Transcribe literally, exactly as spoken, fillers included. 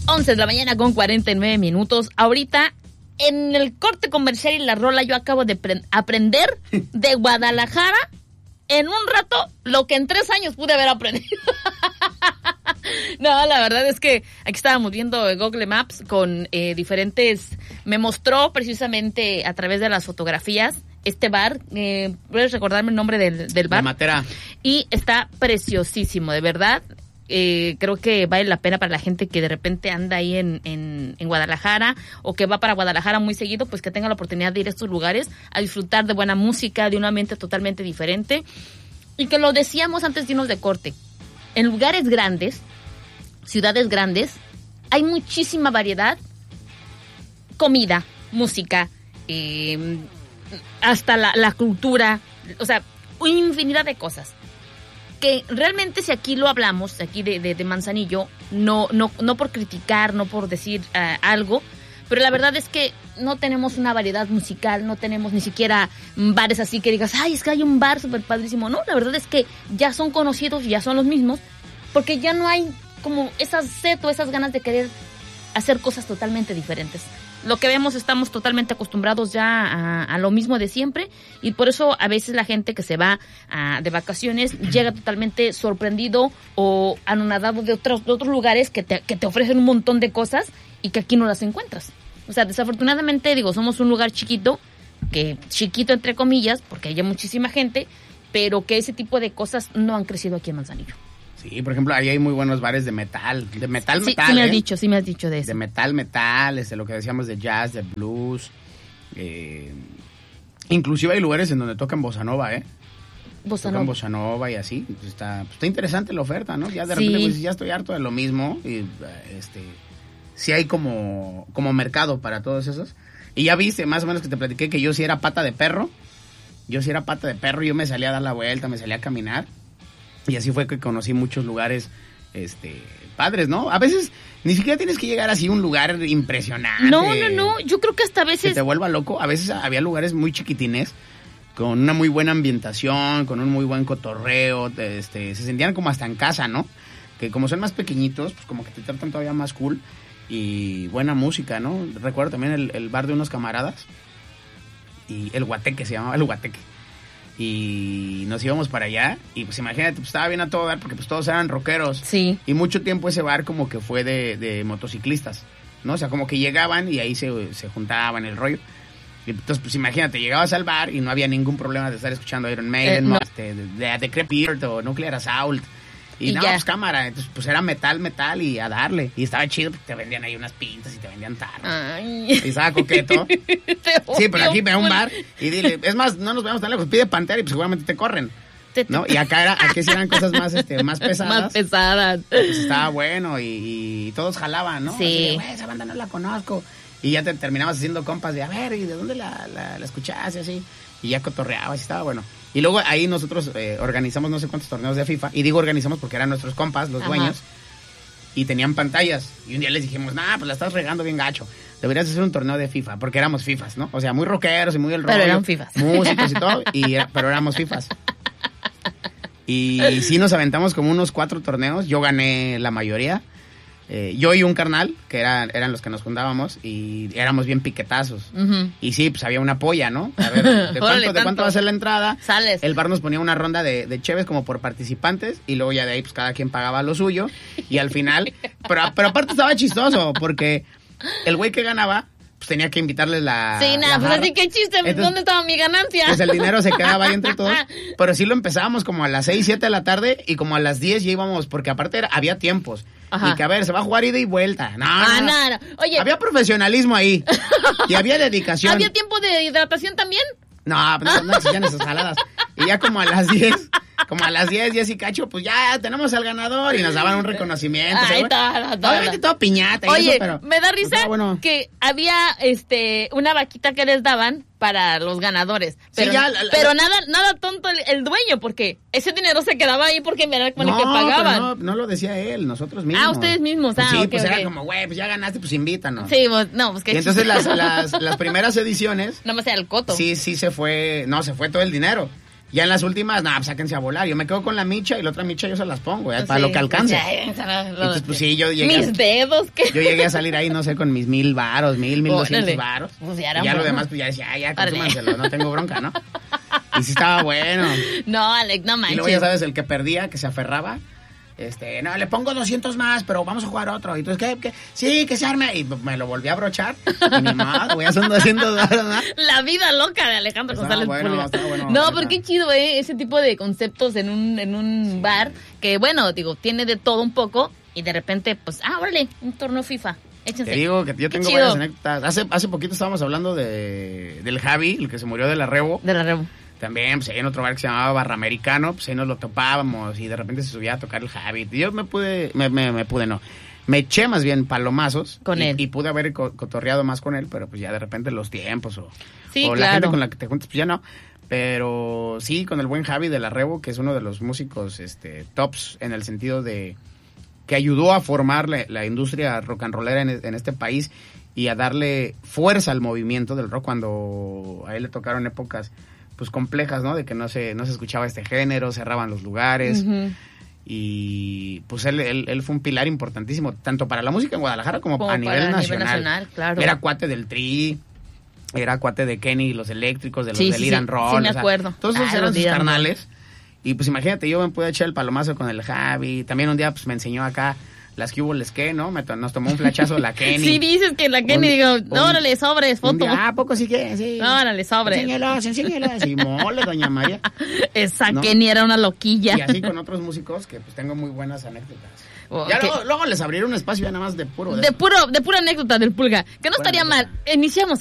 once de la mañana con cuarenta y nueve minutos. Ahorita, en el corte comercial y la rola, yo acabo de pre- aprender de Guadalajara en un rato lo que en tres años pude haber aprendido. No, la verdad es que aquí estábamos viendo Google Maps con eh, diferentes... Me mostró precisamente a través de las fotografías este bar. Eh, ¿Puedes recordarme el nombre del, del bar? La Matera. Y está preciosísimo, de verdad. Eh, creo que vale la pena para la gente que de repente anda ahí en, en, en Guadalajara o que va para Guadalajara muy seguido, pues que tenga la oportunidad de ir a estos lugares a disfrutar de buena música, de un ambiente totalmente diferente. Y que lo decíamos antes de irnos de corte. En lugares grandes, ciudades grandes, hay muchísima variedad, comida, música, eh, hasta la, la cultura, o sea, una infinidad de cosas. Que realmente si aquí lo hablamos, aquí de, de, de Manzanillo, no, no, no por criticar, no por decir uh, algo, pero la verdad es que no tenemos una variedad musical, no tenemos ni siquiera bares así que digas, ay, es que hay un bar súper padrísimo. No, la verdad es que ya son conocidos y ya son los mismos, porque ya no hay como esas sed o esas ganas de querer hacer cosas totalmente diferentes. Lo que vemos, estamos totalmente acostumbrados ya a, a lo mismo de siempre, y por eso a veces la gente que se va a, de vacaciones llega totalmente sorprendido o anonadado de otros, de otros lugares que te, que te ofrecen un montón de cosas y que aquí no las encuentras. O sea, desafortunadamente, digo, somos un lugar chiquito, que chiquito entre comillas, porque hay muchísima gente, pero que ese tipo de cosas no han crecido aquí en Manzanillo. Sí, por ejemplo, ahí hay muy buenos bares de metal, de metal, sí, metal. Sí, me has ¿eh? dicho, sí me has dicho de eso. De metal, metal, este, lo que decíamos de jazz, de blues. Eh, inclusive hay lugares en donde tocan bossa nova, ¿eh? Bossa tocan nova. bossa nova y así. Pues está, pues está interesante la oferta, ¿no? Ya de Sí. repente, pues ya estoy harto de lo mismo. Y este, sí hay como, como mercado para todos esos. Y ya viste, más o menos que te platiqué que yo sí era pata de perro. Yo sí era pata de perro, yo me salía a dar la vuelta, me salía a caminar. Y así fue que conocí muchos lugares este, padres, ¿no? A veces ni siquiera tienes que llegar así a un lugar impresionante. No, no, no, yo creo que hasta a veces... Que te vuelva loco. A veces había lugares muy chiquitines, con una muy buena ambientación, con un muy buen cotorreo, este, se sentían como hasta en casa, ¿no? Que como son más pequeñitos, pues como que te tratan todavía más cool y buena música, ¿no? Recuerdo también el, el bar de unos camaradas, y el Guateque, se llamaba el Guateque. Y nos íbamos para allá y pues imagínate, pues estaba bien a todo dar porque pues todos eran rockeros. Sí. Y mucho tiempo ese bar como que fue de, de motociclistas, ¿no? O sea, como que llegaban y ahí se, se juntaban el rollo. Y entonces pues imagínate, llegabas al bar y no había ningún problema de estar escuchando Iron Maiden, eh, no. este, de, de, de Crepit o Nuclear Assault. Y, Y no, ya. pues cámara, entonces pues era metal, metal y a darle. Y estaba chido porque te vendían ahí unas pintas y te vendían tarros. Ay. Y estaba coqueto. Sí, pero aquí ve a un bar y dile, es más, no nos veamos tan lejos, pide Pantera y pues seguramente te corren, ¿no? Y acá era, aquí sí eran cosas más, este, más pesadas. Más pesadas. Pues estaba bueno y, y todos jalaban, ¿no? Sí. Así de, güey, esa banda no la conozco. Y ya te terminabas haciendo compas de, a ver, ¿y de dónde la, la, la escuchaste? Así. Y ya cotorreabas y estaba bueno. Y luego ahí nosotros eh, organizamos no sé cuántos torneos de FIFA. Y digo organizamos porque eran nuestros compas, los Ajá. dueños. Y tenían pantallas. Y un día les dijimos, nah, pues la estás regando bien gacho. Deberías hacer un torneo de FIFA. Porque éramos FIFAs, ¿no? O sea, muy rockeros y muy el rollo. Pero eran FIFAs. Músicos y todo. Y, pero éramos FIFAs. Y sí nos aventamos como unos cuatro torneos. Yo gané la mayoría. Eh, yo y un carnal, que era, eran los que nos juntábamos, y éramos bien piquetazos. Uh-huh. Y sí, pues había una polla, ¿no? A ver, ¿de cuánto, Órale, ¿de cuánto tanto. va a ser la entrada? Sales. El bar nos ponía una ronda de, de cheves como por participantes, y luego ya de ahí, pues cada quien pagaba lo suyo. Y al final, pero, pero aparte estaba chistoso, porque el güey que ganaba, pues tenía que invitarle la. Sí, nada, la pues jarra. así que chiste, Entonces, ¿dónde estaba mi ganancia? Pues el dinero se quedaba ahí entre todos. Pero sí lo empezábamos como a las seis, siete de la tarde, y como a las diez ya íbamos, porque aparte era, había tiempos. Ajá. Y que a ver, se va a jugar ida y vuelta. No, Ah, no, no. no, no. Oye, Había profesionalismo ahí. Y había dedicación. ¿había tiempo de hidratación también? No, no, no existían esas jaladas. Y ya como a las diez, como a las diez, diez y cacho, pues ya tenemos al ganador y nos daban un reconocimiento. Ay, ¿sabes? todo, todo. Obviamente todo piñata y Oye, eso, pero... me da risa pero bueno. que había este una vaquita que les daban para los ganadores. Pero, Sí, ya, la- la- pero nada nada tonto el, el dueño, porque ese dinero se quedaba ahí porque me era con el que pagaban. pero no, no lo decía él, nosotros mismos. Ah, ustedes mismos, Pues ah, sí, ok, pues ok. era como, güey, pues ya ganaste, pues invítanos. Sí, pues, no, pues que Y entonces las, las, las primeras ediciones, nada más era el coto. sí, sí se fue, no, se fue todo el dinero. Ya en las últimas, nada, pues sáquense a volar. Yo me quedo con la micha y la otra micha yo se las pongo, ya, Pues para sí, lo que alcance. pues ya, Entonces, pues sí, yo llegué. Mis dedos, ¿qué? Yo llegué a salir ahí, no sé, con mis mil varos, mil, mil doscientos Órale. varos. Pues ya y era ya lo bueno. demás, pues ya decía, ah, ya, Órale. consúmanselo, no tengo bronca, ¿no? Y sí estaba bueno. No, Alex, no Y manches. luego ya sabes, el que perdía, que se aferraba. Este, no, le pongo doscientos más, pero vamos a jugar otro. Y entonces, ¿qué? ¿Qué? Sí, que se arme. Y me lo volví a abrochar. Y ni más, voy a hacer doscientos varos más. La vida loca de Alejandro Estaba González bueno, Pulga. estaba bueno, no, neta. pero qué chido, ¿eh? Ese tipo de conceptos en un, en un bar que, bueno, digo, tiene de todo un poco y de repente, pues, ah, órale, un torneo FIFA. Échense. Te digo que yo Qué tengo chido. varias anécdotas. Hace, hace poquito estábamos hablando de, del Javi, el que se murió de la Rebo. De la Rebu. También, pues ahí en otro bar que se llamaba Barra Americano, pues ahí nos lo topábamos y de repente se subía a tocar el Javi. Y yo me pude, me, me, me pude, no. Me eché más bien palomazos. Con y, él. Y pude haber co- cotorreado más con él, pero pues ya de repente los tiempos o, Sí, o la claro. gente con la que te juntas, pues ya no. Pero sí, con el buen Javi de la Rebo, que es uno de los músicos este, tops en el sentido de que ayudó a formar la, la industria rock and rollera en, en este país y a darle fuerza al movimiento del rock cuando a él le tocaron épocas pues complejas, ¿no? De que no se no se escuchaba este género, cerraban los lugares. Ujú. Y pues él, él, él fue un pilar importantísimo, tanto para la música en Guadalajara como, Como a, para nivel, a nacional. nivel nacional, claro. Era cuate del Tri, era cuate de Kenny y los Eléctricos, de los Sí, del sí, Iran sí, Roll. sí me o sea, acuerdo. todos esos Ah, eran los sus Iran Roll. carnales. Y pues imagínate, yo me pude echar el palomazo con el Javi. También un día pues me enseñó acá las que hubo les que, ¿no? Me to- nos tomó un flachazo la Kenny. Sí dices que la Kenny, Un- digo, un- órale, sobres, Un foto. día, ah, ¿a poco sí que? Sí. Órale, sobres. Enséñalos, enséñalos. Y mole, doña María. Esa ¿No? Kenny era una loquilla. Y así con otros músicos que pues tengo muy buenas anécdotas. Oh, ya que- luego, luego les abriré un espacio ya nada más de puro. De puro, de pura anécdota del Pulga. Que no Pura estaría mal. anécdota. Iniciamos